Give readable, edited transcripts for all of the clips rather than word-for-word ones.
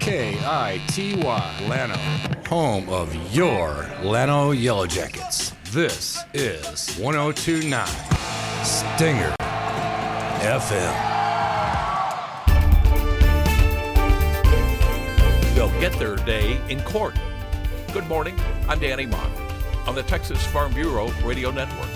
KITY Llano, home of your Llano Yellow Jackets. This is 102.9 Stinger FM. They'll get their day in court. Good morning, I'm Danny Mott on the Texas Farm Bureau Radio Network.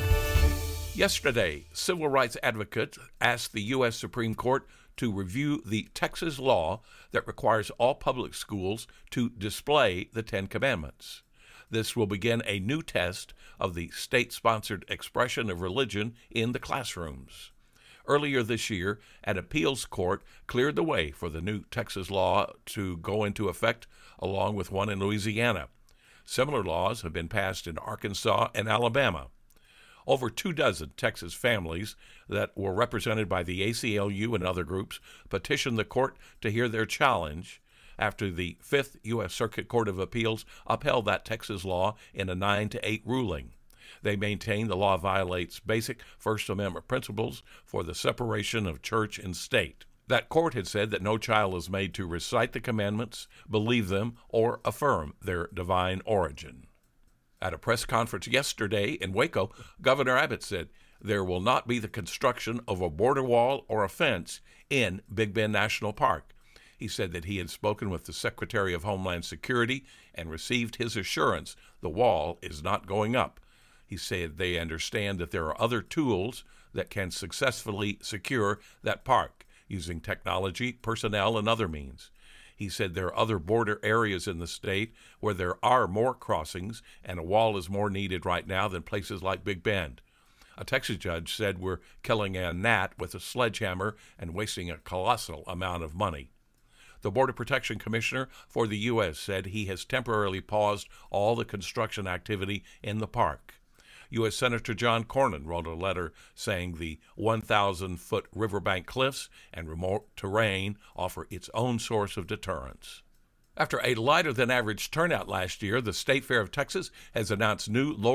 Yesterday, civil rights advocates asked the U.S. Supreme Court to review the Texas law that requires all public schools to display the Ten Commandments. This will begin a new test of the state-sponsored expression of religion in the classrooms. Earlier this year, an appeals court cleared the way for the new Texas law to go into effect, along with one in Louisiana. Similar laws have been passed in Arkansas and Alabama. Over 24 Texas families that were represented by the ACLU and other groups petitioned the court to hear their challenge after the 5th U.S. Circuit Court of Appeals upheld that Texas law in a 9-8 ruling. They maintain the law violates basic First Amendment principles for the separation of church and state. That court had said that no child is made to recite the commandments, believe them, or affirm their divine origin. At a press conference yesterday in Waco, Governor Abbott said there will not be the construction of a border wall or a fence in Big Bend National Park. He said that he had spoken with the Secretary of Homeland Security and received his assurance the wall is not going up. He said they understand that there are other tools that can successfully secure that park using technology, personnel, and other means. He said there are other border areas in the state where there are more crossings and a wall is more needed right now than places like Big Bend. A Texas judge said we're killing a gnat with a sledgehammer and wasting a colossal amount of money. The Border Protection Commissioner for the U.S. said he has temporarily paused all the construction activity in the park. U.S. Senator John Cornyn wrote a letter saying the 1,000-foot riverbank cliffs and remote terrain offer its own source of deterrence. After a lighter-than-average turnout last year, the State Fair of Texas has announced new